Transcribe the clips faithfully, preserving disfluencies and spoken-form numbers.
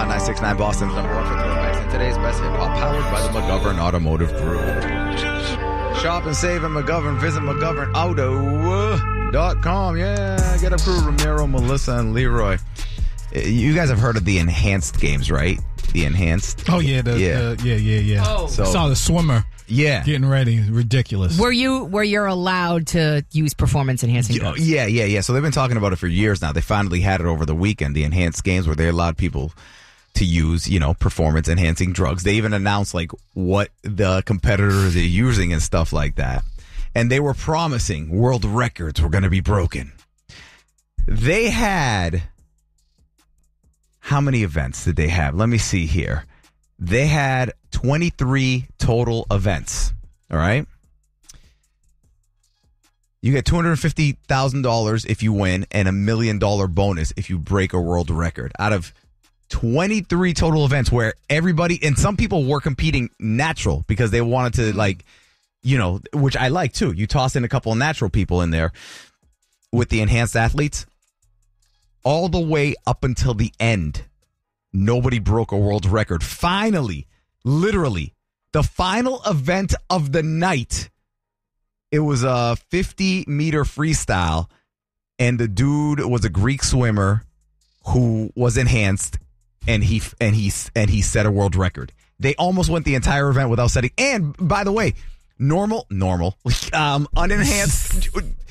Hot nine six nine, Boston's number one for throwbacks, and today's best hip-hop powered by the McGovern Automotive Group. Shop and save at McGovern. Visit McGovern Auto dot com. Yeah, get up crew, Ramiro, Melissa, and Leroy. You guys have heard of the enhanced games, right? The enhanced. Oh, yeah. The, yeah. Uh, yeah, yeah, yeah. Oh. So, I saw the swimmer. Yeah. Getting ready. Ridiculous. Were you where you're allowed to use performance enhancing drugs? Yeah, yeah, yeah. So they've been talking about it for years now. They finally had it over the weekend, the enhanced games where they allowed people to use, you know, performance enhancing drugs. They even announced like what the competitors are using and stuff like that. And they were promising world records were going to be broken. They had, how many events did they have? Let me see here. They had twenty-three total events. All right. You get two hundred fifty thousand dollars if you win and a million dollar bonus if you break a world record. Out of twenty-three total events where everybody, and some people were competing natural because they wanted to, like, you know, which I like too. You toss in a couple of natural people in there with the enhanced athletes. All the way up until the end, nobody broke a world record. Finally, literally, the final event of the night, it was a fifty meter freestyle, and the dude was a Greek swimmer who was enhanced, and he and he and he set a world record. They almost went the entire event without setting. And by the way, normal, normal, um, unenhanced,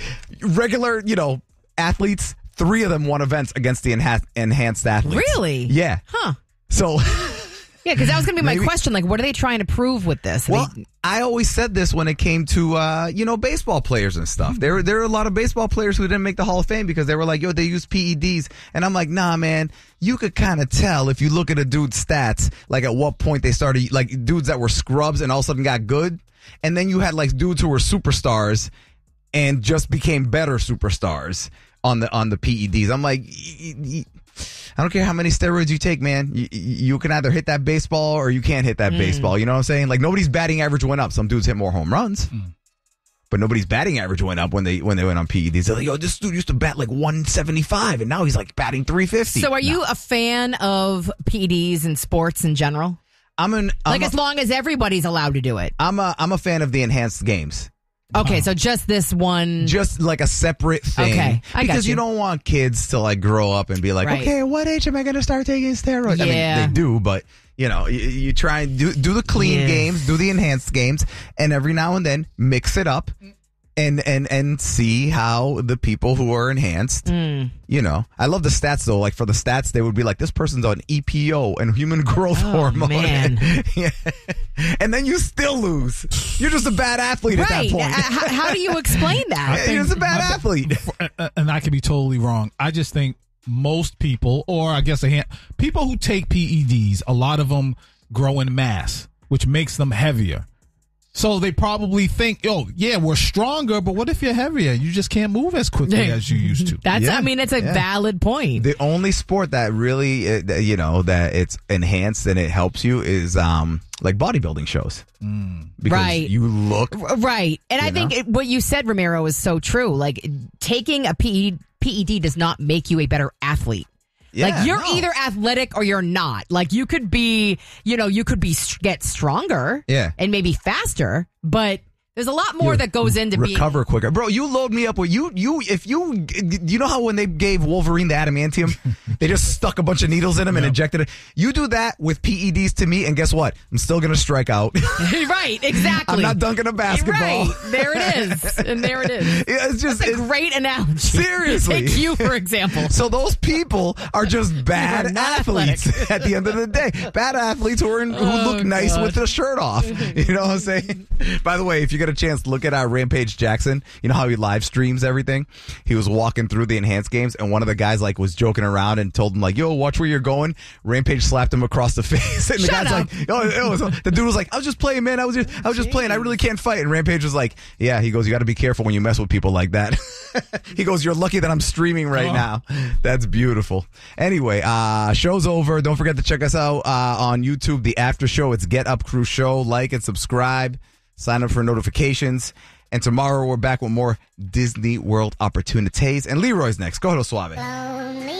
regular, you know, athletes. Three of them won events against the enha- enhanced athletes. Really? Yeah. Huh. So. Yeah, because that was going to be my Maybe. question. Like, what are they trying to prove with this? Are Well, they- I always said this when it came to, uh, you know, baseball players and stuff. There were, there were a lot of baseball players who didn't make the Hall of Fame because they were like, yo, they use P E Ds. And I'm like, nah, man, you could kind of tell if you look at a dude's stats, like at what point they started, like dudes that were scrubs and all of a sudden got good. And then you had like dudes who were superstars and just became better superstars on the on the P E Ds. I'm like, y- y- I don't care how many steroids you take, man. You, you can either hit that baseball or you can't hit that mm. baseball. You know what I'm saying? Like, nobody's batting average went up. Some dudes hit more home runs, mm. but nobody's batting average went up when they when they went on P E Ds. They're like, yo, this dude used to bat like one seventy-five, and now he's like batting three fifty. So, are you no. a fan of P E Ds and sports in general? I'm an I'm like a, as long as everybody's allowed to do it. I'm a I'm a fan of the enhanced games. Okay, oh. so just this one. Just like a separate thing. Okay, I got Because you. you don't want kids to like grow up and be like, right. okay, what age am I going to start taking steroids? Yeah. I mean, they do, but, you know, you, you try and do, do the clean yeah. games, do the enhanced games, and every now and then mix it up and, and, and see how the people who are enhanced, mm. you know. I love the stats, though. Like, for the stats, they would be like, this person's on E P O and human growth oh, hormone. Man. yeah. And then you still lose. You're just a bad athlete right. at that point. how, how do you explain that? You're just a bad athlete. And I could be totally wrong. I just think most people, or I guess a hand, people who take P E Ds, a lot of them grow in mass, which makes them heavier. So they probably think, oh, yeah, we're stronger, but what if you're heavier? You just can't move as quickly as you used to. That's, yeah, I mean, it's a yeah. valid point. The only sport that really, uh, you know, that it's enhanced and it helps you is um like bodybuilding shows. Mm. Because right. you look. Right. And I think it, what you said, Ramiro, is so true. Like, taking a P E, P E D does not make you a better athlete. Yeah, like, you're no. either athletic or you're not. Like, you could be, you know, you could be get stronger yeah. and maybe faster, but there's a lot more you that goes into being... recover quicker. Bro, you load me up with you, you, if you, you know how when they gave Wolverine the adamantium, they just stuck a bunch of needles in him and yep. injected it. You do that with P E Ds to me, and guess what? I'm still going to strike out. Right, exactly. I'm not dunking a basketball. Right, there it is. And there it is. Yeah, it's just That's a it's, great analogy. Seriously. Take you, for example. So those people are just bad are not athletes athletic. at the end of the day. Bad athletes who are in, who Oh, look nice God. with their shirt off. You know what I'm saying? By the way, if you get a chance, look at our Rampage Jackson. You know how he live streams everything? He was walking through the enhanced games, and one of the guys like was joking around and told him like, "Yo, watch where you're going." Rampage slapped him across the face, and the Shut guy's up. like, "Oh, it was." The dude was like, "I was just playing, man. I was just, I was just Jeez. playing. I really can't fight." And Rampage was like, "Yeah." He goes, "You got to be careful when you mess with people like that." He goes, "You're lucky that I'm streaming right Oh. now." That's beautiful. Anyway, uh, show's over. Don't forget to check us out uh, on YouTube. The after show. It's Get Up Crew Show. Like and subscribe. Sign up for notifications. And tomorrow we're back with more Disney World opportunities. And Leroy's next. Go ahead, Suave. Lonely.